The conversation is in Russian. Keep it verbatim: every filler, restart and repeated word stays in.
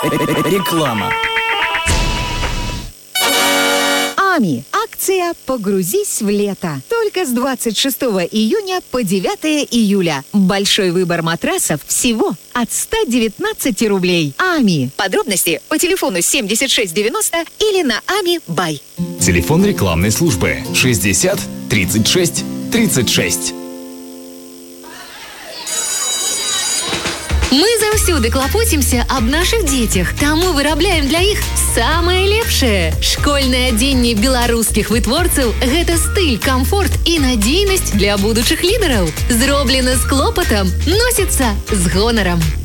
Реклама. АМИ. Акция «Погрузись в лето». Только с двадцать шестого июня по девятое июля. Большой выбор матрасов всего от ста девятнадцати рублей. АМИ. Подробности по телефону семьдесят шесть девяносто или на ами бай. Телефон рекламной службы шестьдесят тридцать шесть тридцать шесть. Мы заўсёды клапоцімся аб нашых дзецях, таму вырабляем для іх самае лепшае. Школьнае адзенне беларускіх вытворцаў – гэта стыль, камфорт і надзейнасць для будучых лідараў. Зроблена з клопатам, носіцца з гонарам.